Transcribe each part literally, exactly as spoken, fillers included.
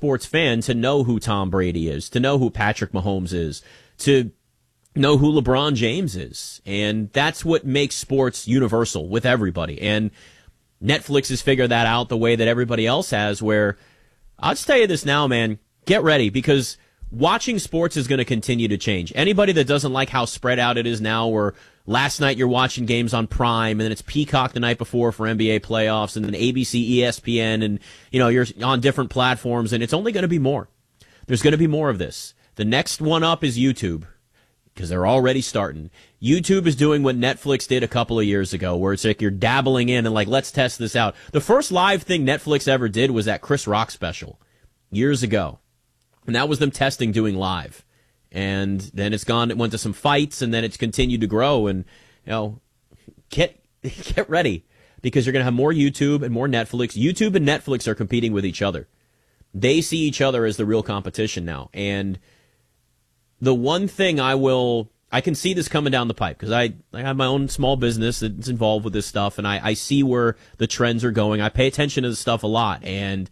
sports fan to know who Tom Brady is, to know who Patrick Mahomes is, to know who LeBron James is. And that's what makes sports universal with everybody. And Netflix has figured that out the way that everybody else has, where I'll just tell you this now, man, get ready, because watching sports is going to continue to change. Anybody that doesn't like how spread out it is now, where last night you're watching games on Prime, and then it's Peacock the night before for N B A playoffs, and then A B C, E S P N, and you know you're on different platforms, and it's only going to be more. There's going to be more of this. The next one up is YouTube, because they're already starting. YouTube is doing what Netflix did a couple of years ago, where it's like you're dabbling in and like, let's test this out. The first live thing Netflix ever did was that Chris Rock special years ago. And that was them testing doing live. And then it's gone, it went to some fights, and then it's continued to grow. And, you know, get get ready, because you're going to have more YouTube and more Netflix. YouTube and Netflix are competing with each other. They see each other as the real competition now. And the one thing I will, I can see this coming down the pipe, because I, I have my own small business that's involved with this stuff, and I, I see where the trends are going. I pay attention to this stuff a lot. And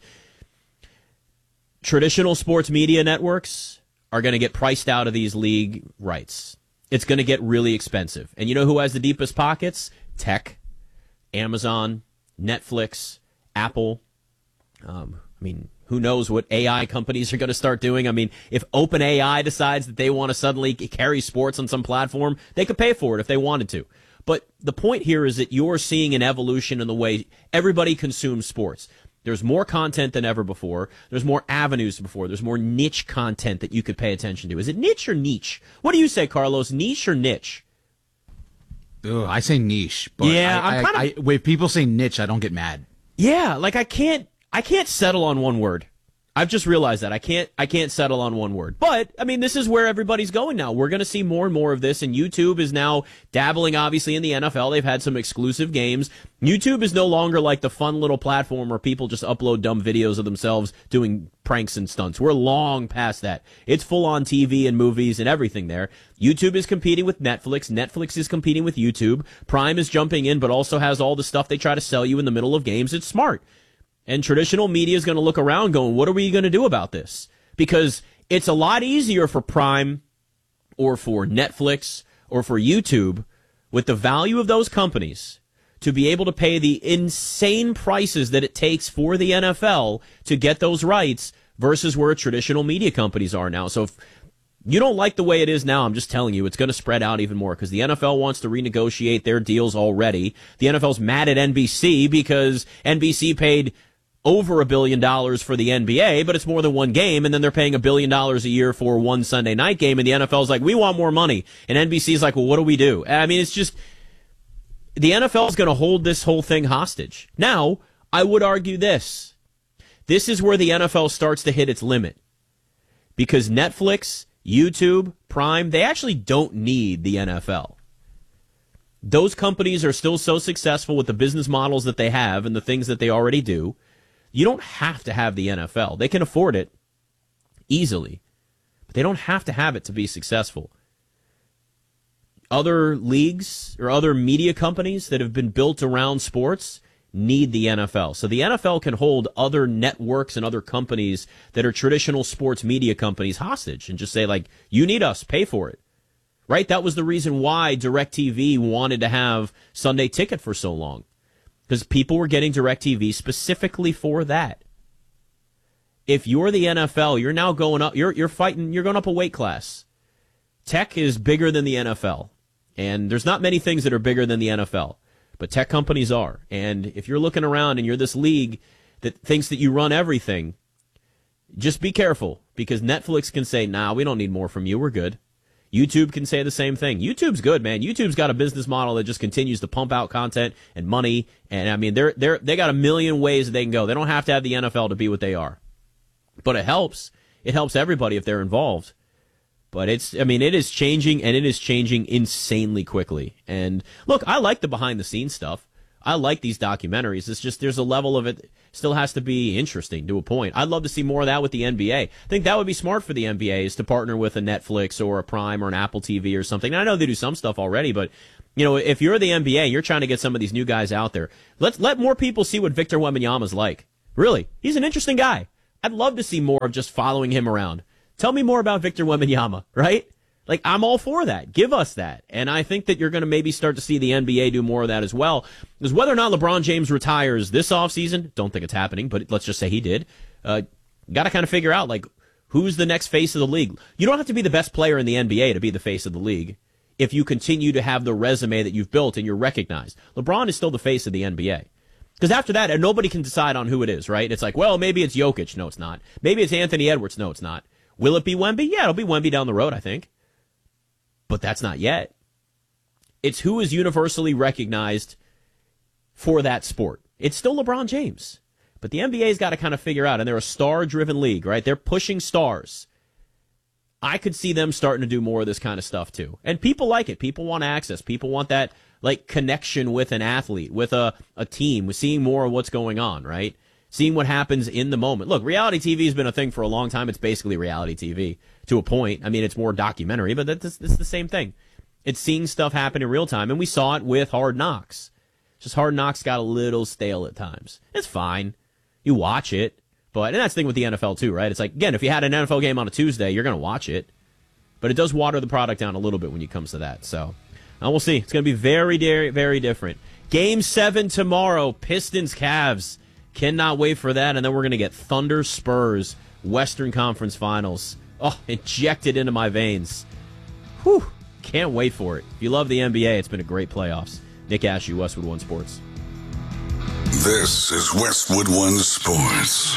traditional sports media networks are going to get priced out of these league rights. It's going to get really expensive. And you know who has the deepest pockets? Tech, Amazon, Netflix, Apple. Um, I mean, who knows what A I companies are going to start doing? I mean, if OpenAI decides that they want to suddenly carry sports on some platform, they could pay for it if they wanted to. But the point here is that you're seeing an evolution in the way everybody consumes sports. There's more content than ever before. There's more avenues than before. There's more niche content that you could pay attention to. Is it niche or niche? What do you say, Carlos? Niche or niche? Ugh, I say niche. But yeah, I, I'm kind I, of. I, when people say niche, I don't get mad. Yeah, like I can't. I can't settle on one word. I've just realized that I can't. I can't settle on one word. But I mean, this is where everybody's going now. We're going to see more and more of this, and YouTube is now dabbling, obviously, in the N F L. They've had some exclusive games. YouTube is no longer like the fun little platform where people just upload dumb videos of themselves doing pranks and stunts. We're long past that. It's full-on T V and movies and everything there. YouTube is competing with Netflix. Netflix is competing with YouTube. Prime is jumping in, but also has all the stuff they try to sell you in the middle of games. It's smart. And traditional media is going to look around going, what are we going to do about this? Because it's a lot easier for Prime or for Netflix or for YouTube, with the value of those companies, to be able to pay the insane prices that it takes for the N F L to get those rights versus where traditional media companies are now. So if you don't like the way it is now, I'm just telling you, it's going to spread out even more, because the N F L wants to renegotiate their deals already. The N F L's mad at N B C because N B C paid over a billion dollars for the N B A, but it's more than one game, and then they're paying a billion dollars a year for one Sunday night game, and the N F L's like, we want more money. And N B C's like, well, what do we do? I mean, it's just, the N F L is going to hold this whole thing hostage. Now, I would argue this. This is where the N F L starts to hit its limit, because Netflix, YouTube, Prime, they actually don't need the N F L. Those companies are still so successful with the business models that they have and the things that they already do. You don't have to have the N F L. They can afford it easily, but they don't have to have it to be successful. Other leagues or other media companies that have been built around sports need the N F L. So the N F L can hold other networks and other companies that are traditional sports media companies hostage and just say, like, you need us, pay for it. Right? That was the reason why DirecTV wanted to have Sunday Ticket for so long, because people were getting DirecTV specifically for that. If you're the N F L, you're now going up, you're you're fighting, you're going up a weight class. Tech is bigger than the N F L, and there's not many things that are bigger than the N F L, but tech companies are. And if you're looking around and you're this league that thinks that you run everything, just be careful, because Netflix can say, nah, we don't need more from you, we're good. YouTube can say the same thing. YouTube's good, man. YouTube's got a business model that just continues to pump out content and money. And I mean, they're they're they got a million ways that they can go. They don't have to have the N F L to be what they are. But it helps. It helps everybody if they're involved. But it's, I mean, it is changing, and it is changing insanely quickly. And look, I like the behind the scenes stuff. I like these documentaries. It's just there's a level of it still has to be interesting to a point. I'd love to see more of that with the N B A. I think that would be smart for the N B A, is to partner with a Netflix or a Prime or an Apple T V or something. And I know they do some stuff already, but you know, if you're the N B A, you're trying to get some of these new guys out there. Let's let more people see what Victor Wembanyama's like. Really, he's an interesting guy. I'd love to see more of just following him around. Tell me more about Victor Wembanyama, right? Like, I'm all for that. Give us that. And I think that you're going to maybe start to see the N B A do more of that as well. Because whether or not LeBron James retires this offseason, don't think it's happening, but let's just say he did, uh, got to kind of figure out, like, who's the next face of the league. You don't have to be the best player in the N B A to be the face of the league if you continue to have the resume that you've built and you're recognized. LeBron is still the face of the N B A. Because after that, nobody can decide on who it is, right? It's like, well, maybe it's Jokic. No, it's not. Maybe it's Anthony Edwards. No, it's not. Will it be Wemby? Yeah, it'll be Wemby down the road, I think. But that's not yet. It's who is universally recognized for that sport. It's still LeBron James. But the N B A's got to kind of figure out, and they're a star-driven league, right? They're pushing stars. I could see them starting to do more of this kind of stuff, too. And people like it. People want access. People want that, like, connection with an athlete, with a, a team, with seeing more of what's going on, right? Seeing what happens in the moment. Look, reality T V has been a thing for a long time. It's basically reality T V to a point. I mean, it's more documentary, but that's, that's the same thing. It's seeing stuff happen in real time, and we saw it with Hard Knocks. Just Hard Knocks got a little stale at times. It's fine. You watch it. But, and that's the thing with the N F L, too, right? It's like, again, if you had an N F L game on a Tuesday, you're going to watch it. But it does water the product down a little bit when it comes to that. So, uh, we'll see. It's going to be very, very, very different. Game seven tomorrow, Pistons Cavs. Cannot wait for that. And then we're going to get Thunder Spurs, Western Conference Finals. Oh, injected into my veins. Whew. Can't wait for it. If you love the N B A, it's been a great playoffs. Nick Ashew, Westwood One Sports. This is Westwood One Sports.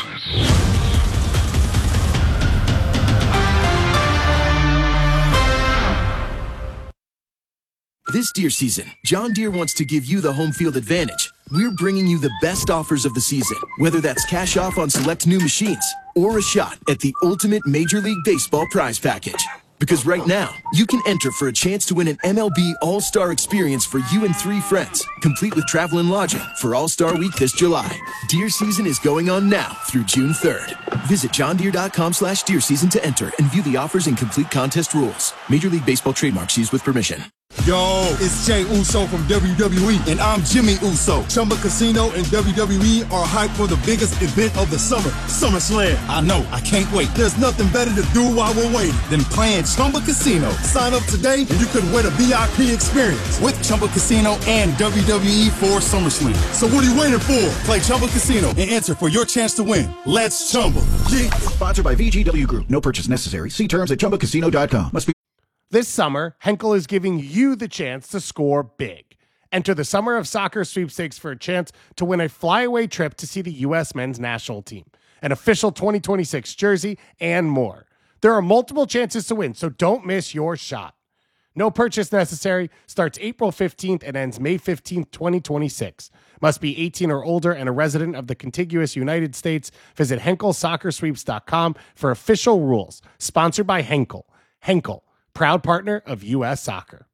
This Deere season, John Deere wants to give you the home field advantage. We're bringing you the best offers of the season, whether that's cash off on select new machines or a shot at the ultimate Major League Baseball prize package. Because right now, you can enter for a chance to win an M L B All-Star experience for you and three friends, complete with travel and lodging for All-Star Week this July. Deer season is going on now through June third. Visit johndeere.com slash deer season to enter and view the offers and complete contest rules. Major League Baseball trademarks used with permission. Yo, it's Jay Uso from W W E, and I'm Jimmy Uso. Chumba Casino and W W E are hyped for the biggest event of the summer, SummerSlam. I know, I can't wait. There's nothing better to do while we're waiting than playing Chumba Casino. Sign up today, and you could win a V I P experience with Chumba Casino and W W E for SummerSlam. So what are you waiting for? Play Chumba Casino and enter for your chance to win. Let's Chumba. Yeah. Sponsored by V G W Group. No purchase necessary. See terms at chumba casino dot com. Must be. This summer, Henkel is giving you the chance to score big. Enter the Summer of Soccer sweepstakes for a chance to win a flyaway trip to see the U S men's national team, an official twenty twenty-six jersey, and more. There are multiple chances to win, so don't miss your shot. No purchase necessary. Starts April fifteenth and ends May fifteenth, twenty twenty-six. Must be eighteen or older and a resident of the contiguous United States. Visit henkel soccer sweeps dot com for official rules. Sponsored by Henkel. Henkel, proud partner of U S Soccer.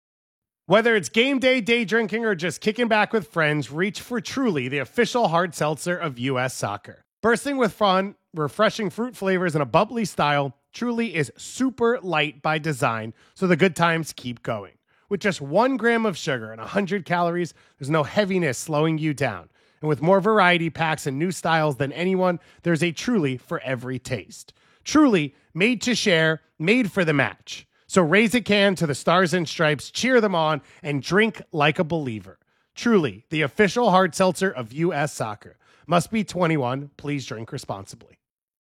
Whether it's game day, day drinking, or just kicking back with friends, reach for Truly, the official hard seltzer of U S Soccer. Bursting with fun, refreshing fruit flavors, and a bubbly style, Truly is super light by design, so the good times keep going. With just one gram of sugar and one hundred calories, there's no heaviness slowing you down. And with more variety packs and new styles than anyone, there's a Truly for every taste. Truly, made to share, made for the match. So raise a can to the Stars and Stripes, cheer them on, and drink like a believer. Truly, the official hard seltzer of U S Soccer. Must be twenty-one. Please drink responsibly.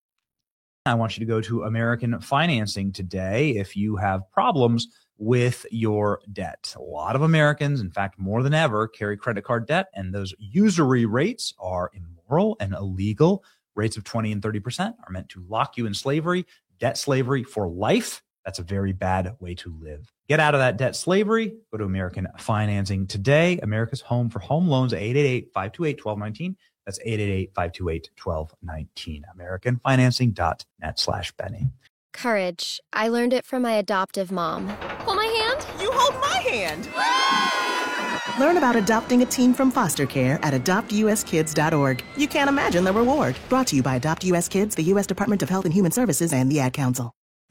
I want you to go to American Financing today if you have problems with your debt. A lot of Americans, in fact, more than ever, carry credit card debt, and those usury rates are immoral and illegal. Rates of twenty and thirty percent are meant to lock you in slavery, debt slavery for life. That's a very bad way to live. Get out of that debt slavery. Go to American Financing today. America's home for home loans, eight eight eight, five two eight, one two one nine. That's eight eight eight, five two eight, one two one nine. american financing dot net slash Benny. Courage. I learned it from my adoptive mom. Hold my hand. You hold my hand. Learn about adopting a teen from foster care at adopt u s kids dot org. You can't imagine the reward. Brought to you by Adopt U S Kids, the U S Department of Health and Human Services, and the Ad Council.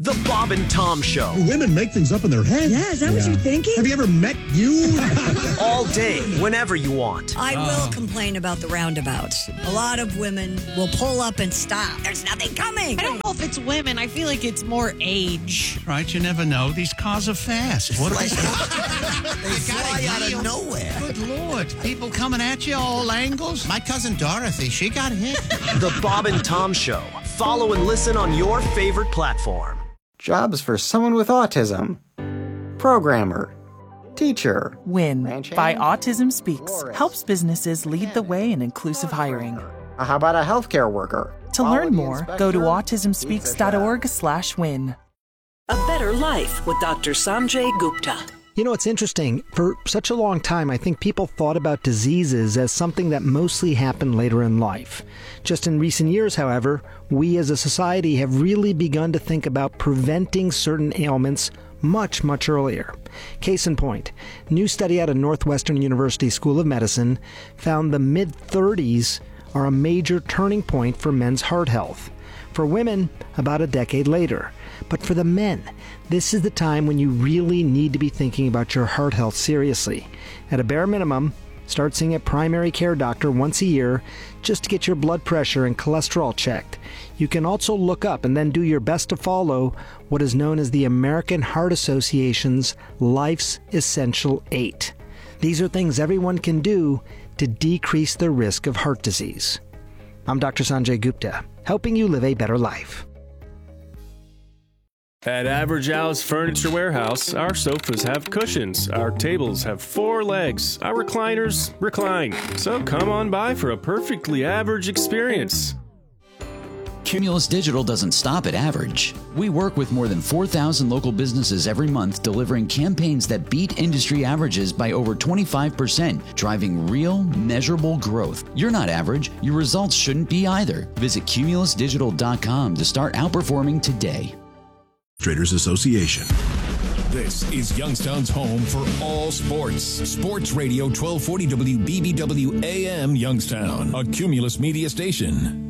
The Bob and Tom Show. Women make things up in their head. Yeah, is that yeah. what you're thinking? Have you ever met you? All day, whenever you want. I will uh. complain about the roundabouts. A lot of women will pull up and stop. There's nothing coming. I don't know if it's women. I feel like it's more age. Right, you never know. These cars are fast. What like, they they fly out of nowhere. Good Lord. People coming at you all angles. My cousin Dorothy, she got hit. The Bob and Tom Show. Follow and listen on your favorite platform. Jobs for someone with autism. Programmer. Teacher. WIN by Autism Speaks helps businesses lead the way in inclusive hiring. How about a healthcare worker? To learn more, go to autism speaks dot org slash win. A Better Life with Doctor Sanjay Gupta. You know, it's interesting. For such a long time, I think people thought about diseases as something that mostly happened later in life. Just in recent years, however, we as a society have really begun to think about preventing certain ailments much, much earlier. Case in point, new study out of Northwestern University School of Medicine found the mid-thirties are a major turning point for men's heart health. For women, about a decade later. But for the men, this is the time when you really need to be thinking about your heart health seriously. At a bare minimum, start seeing a primary care doctor once a year just to get your blood pressure and cholesterol checked. You can also look up and then do your best to follow what is known as the American Heart Association's Life's Essential Eight. These are things everyone can do to decrease the risk of heart disease. I'm Doctor Sanjay Gupta, helping you live a better life. At Average Al's Furniture Warehouse, our sofas have cushions, our tables have four legs, our recliners recline. So come on by for a perfectly average experience. Cumulus Digital doesn't stop at average. We work with more than four thousand local businesses every month, delivering campaigns that beat industry averages by over twenty-five percent, driving real, measurable growth. You're not average. Your results shouldn't be either. Visit cumulus digital dot com to start outperforming today. Traders Association. This is Youngstown's home for all sports. Sports Radio twelve forty W B B W A M Youngstown, a Cumulus media station.